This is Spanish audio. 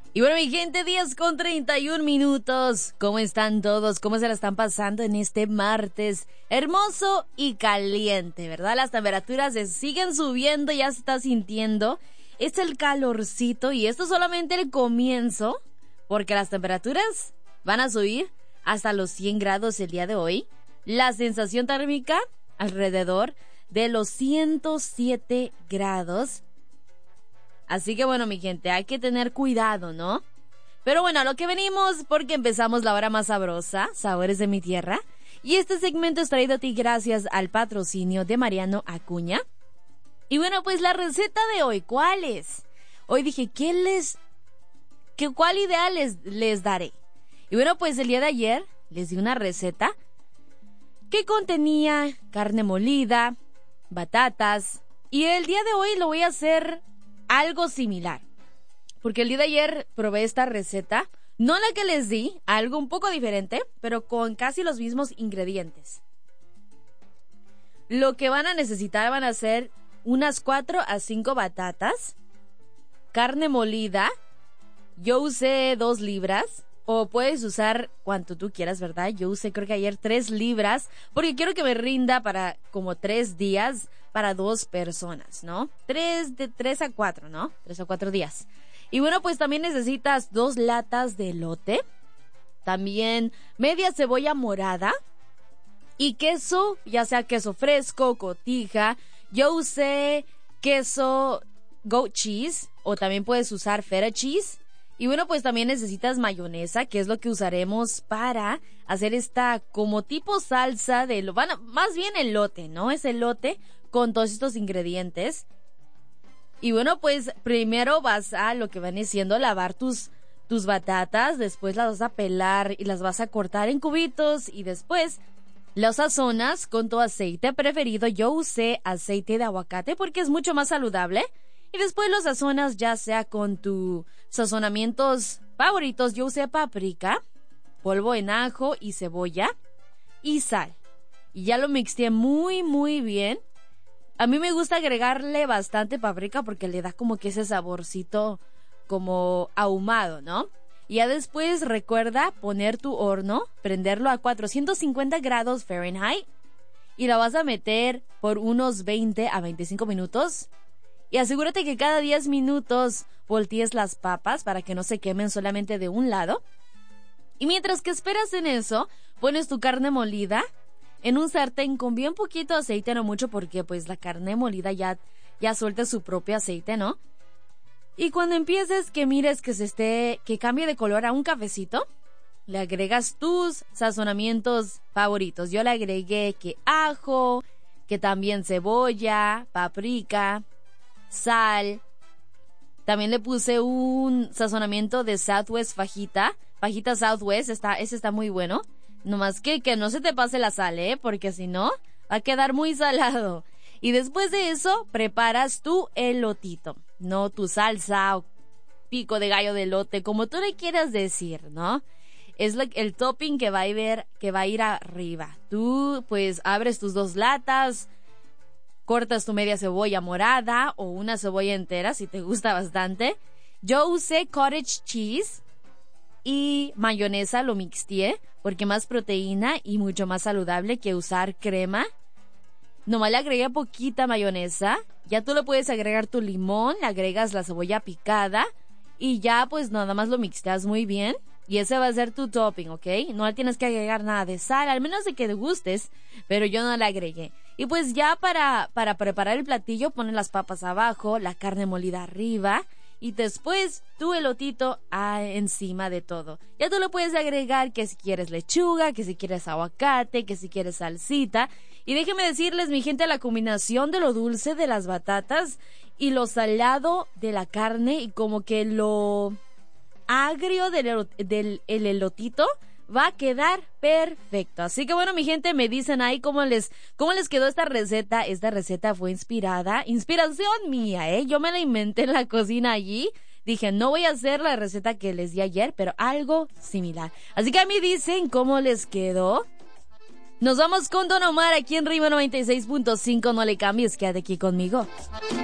Y bueno, mi gente, 10:31. ¿Cómo están todos? ¿Cómo se la están pasando en este martes hermoso y caliente, verdad? Las temperaturas se siguen subiendo, ya se está sintiendo. Es el calorcito y esto es solamente el comienzo, porque las temperaturas van a subir hasta los 100 grados el día de hoy. La sensación térmica alrededor de los 107 grados. Así que bueno, mi gente, hay que tener cuidado, ¿no? Pero bueno, a lo que venimos, porque empezamos la hora más sabrosa, Sabores de mi Tierra. Y este segmento es traído a ti gracias al patrocinio de Mariano Acuña. Y bueno, pues la receta de hoy, ¿cuál es? Hoy dije, ¿cuál idea les daré? Y bueno, pues el día de ayer les di una receta que contenía carne molida, batatas. Y el día de hoy lo voy a hacer algo similar, porque el día de ayer probé esta receta, no la que les di, algo un poco diferente, pero con casi los mismos ingredientes. Lo que van a necesitar van a ser unas 4 a 5 batatas, carne molida, yo usé 2 libras, o puedes usar cuanto tú quieras, ¿verdad? Yo usé creo que ayer 3 libras, porque quiero que me rinda para como 3 días, para 2 personas, ¿no? De 3 a 4, ¿no? 3 a 4 días. Y bueno, pues también necesitas 2 latas de elote, también media cebolla morada y queso, ya sea queso fresco, cotija. Yo usé queso goat cheese o también puedes usar feta cheese. Y bueno, pues también necesitas mayonesa, que es lo que usaremos para hacer esta como tipo salsa de más bien elote, ¿no? Es elote con todos estos ingredientes. Y bueno, pues primero vas a lo que van siendo lavar tus batatas, después las vas a pelar y las vas a cortar en cubitos y después las sazonas con tu aceite preferido. Yo usé aceite de aguacate porque es mucho más saludable. Y después los sazonas ya sea con tus sazonamientos favoritos. Yo usé paprika, polvo en ajo y cebolla y sal. Y ya lo mixteé muy, muy bien. A mí me gusta agregarle bastante paprika porque le da como que ese saborcito como ahumado, ¿no? Y ya después recuerda poner tu horno, prenderlo a 450 grados Fahrenheit y la vas a meter por unos 20 a 25 minutos. Y asegúrate que cada 10 minutos voltees las papas para que no se quemen solamente de un lado. Y mientras que esperas en eso, pones tu carne molida en un sartén con bien poquito aceite, no mucho porque pues la carne molida ya suelta su propio aceite, ¿no? Y cuando empieces que mires que cambie de color a un cafecito, le agregas tus sazonamientos favoritos. Yo le agregué que ajo, que también cebolla, paprika, sal. También le puse un sazonamiento de Southwest fajita Southwest, ese está muy bueno. Nomás que no se te pase la sal, porque si no va a quedar muy salado. Y después de eso preparas tu elotito, no tu salsa o pico de gallo de elote, como tú le quieras decir, ¿no? Es el topping que va a ir arriba. Tú pues abres tus 2 latas, cortas tu media cebolla morada o una cebolla entera si te gusta bastante. Yo usé cottage cheese y mayonesa, lo mixteé porque más proteína y mucho más saludable que usar crema. Nomás le agregué poquita mayonesa. Ya tú le puedes agregar tu limón, le agregas la cebolla picada y ya pues nada más lo mixteas muy bien. Y ese va a ser tu topping, ¿ok? No le tienes que agregar nada de sal, al menos de que te gustes, pero yo no le agregué. Y pues ya para preparar el platillo, pones las papas abajo, la carne molida arriba y después tu elotito encima de todo. Ya tú le puedes agregar que si quieres lechuga, que si quieres aguacate, que si quieres salsita. Y déjenme decirles, mi gente, la combinación de lo dulce de las batatas y lo salado de la carne y como que lo agrio del elotito va a quedar perfecto. Así que bueno, mi gente, me dicen ahí cómo les quedó esta receta. Esta receta fue inspiración mía, Yo me la inventé en la cocina allí. Dije, no voy a hacer la receta que les di ayer, pero algo similar. Así que a mí dicen cómo les quedó. Nos vamos con Don Omar aquí en Ritmo 96.5. No le cambies, quédate aquí conmigo.